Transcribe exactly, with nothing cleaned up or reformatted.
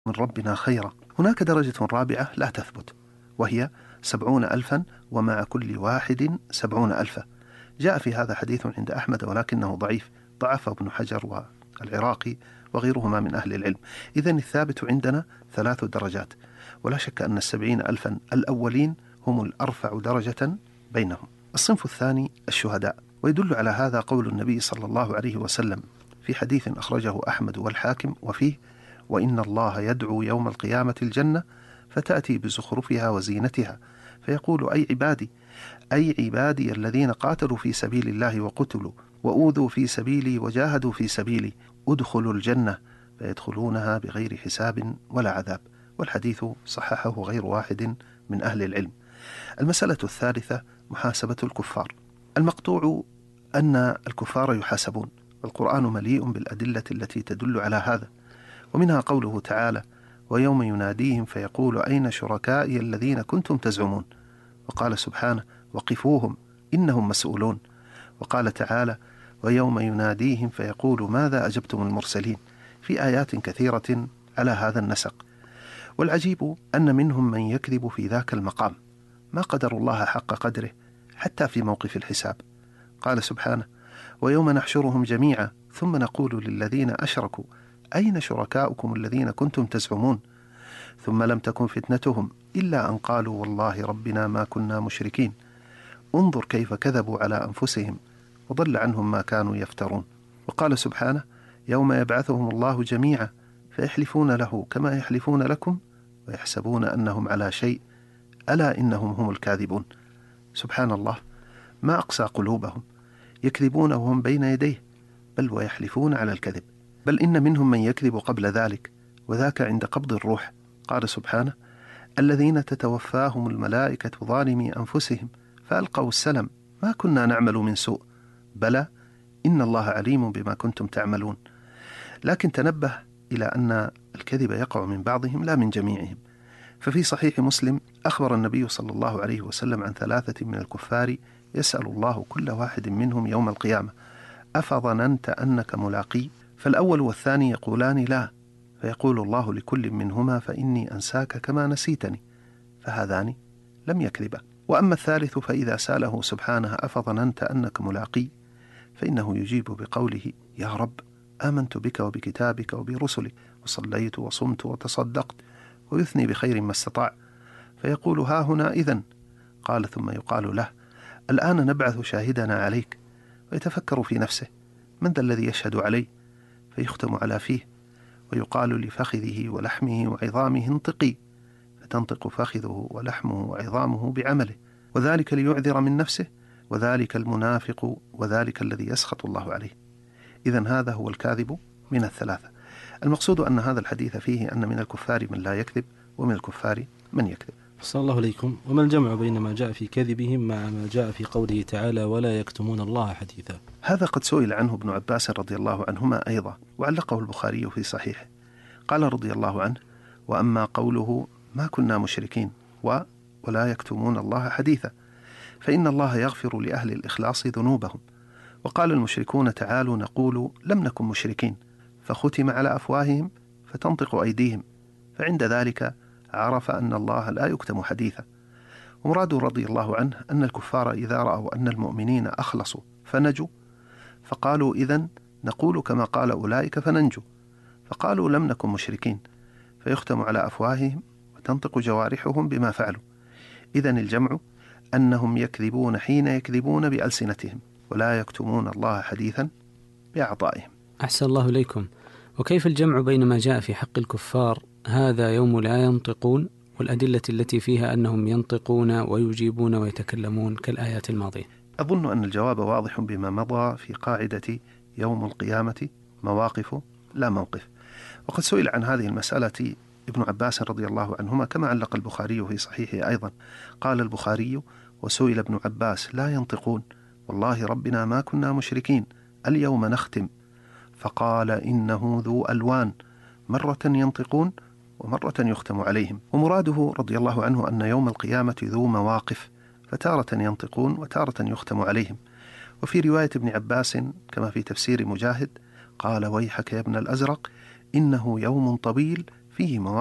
من ربنا خيرا. هناك درجة رابعة لا تثبت، وهي سبعون ألفا ومع كل واحد سبعون ألفا. جاء في هذا حديث عند أحمد ولكنه ضعيف، ضعفه ابن حجر والعراقي وغيرهما من أهل العلم. إذن الثابت عندنا ثلاث درجات، ولا شك أن السبعين ألفا الأولين هم الأرفع درجة بينهم. الصنف الثاني الشهداء، ويدل على هذا قول النبي صلى الله عليه وسلم في حديث أخرجه أحمد والحاكم وفيه: وإن الله يدعو يوم القيامة الجنة فتأتي بزخرفها وزينتها فيقول: أي عبادي أي عبادي الذين قاتلوا في سبيل الله وقتلوا وأوذوا في سبيلي وجاهدوا في سبيلي ادخلوا الجنة، فيدخلونها بغير حساب ولا عذاب. والحديث صححه غير واحد من أهل العلم. المسألة الثالثة محاسبة الكفار. المقطوع أن الكفار يحاسبون، والقرآن مليء بالأدلة التي تدل على هذا، ومنها قوله تعالى: ويوم يناديهم فيقول أين شركائي الذين كنتم تزعمون. وقال سبحانه: وقفوهم إنهم مسؤولون. وقال تعالى: ويوم يناديهم فيقول ماذا أجبتم المرسلين، في آيات كثيرة على هذا النسق. والعجيب أن منهم من يكذب في ذاك المقام، ما قدر الله حق قدره حتى في موقف الحساب. قال سبحانه: ويوم نحشرهم جميعا ثم نقول للذين أشركوا أين شركاؤكم الذين كنتم تزعمون ثم لم تكن فتنتهم إلا أن قالوا والله ربنا ما كنا مشركين. انظر كيف كذبوا على أنفسهم وضل عنهم ما كانوا يفترون. وقال سبحانه: يوم يبعثهم الله جميعا فيحلفون له كما يحلفون لكم ويحسبون أنهم على شيء ألا إنهم هم الكاذبون. سبحان الله، ما أقسى قلوبهم، يكذبون وهم بين يديه، بل ويحلفون على الكذب. بل إن منهم من يكذب قبل ذلك، وذاك عند قبض الروح. قال سبحانه: الذين تتوفاهم الملائكة ظالمي أنفسهم فألقوا السلم ما كنا نعمل من سوء بلى إن الله عليم بما كنتم تعملون. لكن تنبه إلى أن الكذب يقع من بعضهم لا من جميعهم. ففي صحيح مسلم أخبر النبي صلى الله عليه وسلم عن ثلاثة من الكفار يسأل الله كل واحد منهم يوم القيامة: أفظننت أنك ملاقي؟ فالأول والثاني يقولان لا، فيقول الله لكل منهما: فإني أنساك كما نسيتني. فهذان لم يكذبا. وأما الثالث فإذا سأله سبحانه: أفظننت أنك ملاقي؟ فإنه يجيب بقوله: يا رب آمنت بك وبكتابك وبرسلك وصليت وصمت وتصدقت، ويثني بخير ما استطاع. فيقول: ها هنا إذن. قال ثم يقال له: الآن نبعث شاهدنا عليك. ويتفكر في نفسه: من ذا الذي يشهد علي؟ فيختم على فيه، ويقال لفخذه ولحمه وعظامه: انطقي، فتنطق فخذه ولحمه وعظامه بعمله، وذلك ليعذر من نفسه، وذلك المنافق، وذلك الذي يسخط الله عليه. إذن هذا هو الكاذب من الثلاثة. المقصود أن هذا الحديث فيه أن من الكفار من لا يكذب، ومن الكفار من يكذب. صلى الله عليكم. وما الجمع بين ما جاء في كذبهم مع ما جاء في قوله تعالى: ولا يكتمون الله حديثا؟ هذا قد سئل عنه ابن عباس رضي الله عنهما أيضا، وعلقه البخاري في صحيحه. قال رضي الله عنه: وأما قوله ما كنا مشركين و ولا يكتمون الله حديثا فإن الله يغفر لأهل الإخلاص ذنوبهم. وقال المشركون: تعالوا نقول لم نكن مشركين، فختم على أفواههم فتنطق أيديهم، فعند ذلك عرف أن الله لا يكتم حديثا. ومراد رضي الله عنه أن الكفار إذا رأوا أن المؤمنين أخلصوا فنجوا فقالوا: إذن نقول كما قال أولئك فننجو، فقالوا لم نكن مشركين، فيختم على أفواههم وتنطق جوارحهم بما فعلوا. إذن الجمع أنهم يكذبون حين يكذبون بألسنتهم، ولا يكتمون الله حديثا بأعضائهم. أحسن الله إليكم. وكيف الجمع بين ما جاء في حق الكفار هذا يوم لا ينطقون والأدلة التي فيها أنهم ينطقون ويجيبون ويتكلمون كالآيات الماضية؟ أظن أن الجواب واضح بما مضى في قاعدة يوم القيامة مواقف لا موقف. وقد سئل عن هذه المسألة ابن عباس رضي الله عنهما كما علق البخاري في صحيحه أيضا. قال البخاري: وسئل ابن عباس: لا ينطقون، والله ربنا ما كنا مشركين، اليوم نختم. فقال: إنه ذو ألوان، مرة ينطقون ومرة يختم عليهم. ومراده رضي الله عنه أن يوم القيامة ذو مواقف، فتارة ينطقون وتارة يختم عليهم. وفي رواية ابن عباس كما في تفسير مجاهد قال: ويحك يا ابن الأزرق، إنه يوم طويل فيه